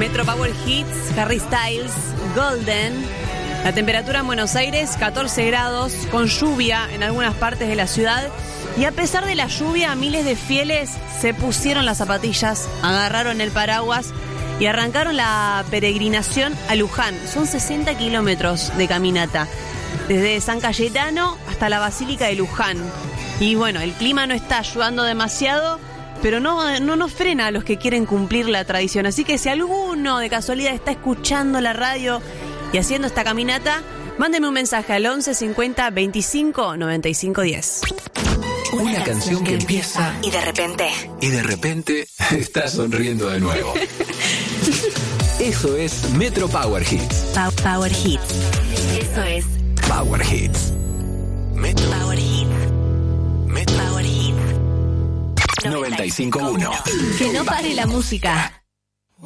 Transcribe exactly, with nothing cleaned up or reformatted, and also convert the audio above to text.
Metro Power Hits, Harry Styles, Golden. La temperatura en Buenos Aires, catorce grados, con lluvia en algunas partes de la ciudad. Y a pesar de la lluvia, miles de fieles se pusieron las zapatillas, agarraron el paraguas y arrancaron la peregrinación a Luján. Son sesenta kilómetros de caminata, desde San Cayetano hasta la Basílica de Luján. Y bueno, el clima no está ayudando demasiado, pero no, no nos frena a los que quieren cumplir la tradición. Así que si alguno de casualidad está escuchando la radio y haciendo esta caminata, mándeme un mensaje al once cincuenta veinticinco noventa y cinco diez. Una, Una canción que empieza y de repente y de repente estás sonriendo de nuevo. Eso es Metro Power Hits. Pa- Power Hits. Eso es Power Hits. Metro Power Hits. Metro Power Hits. noventa y cinco punto uno. Que no pare la música.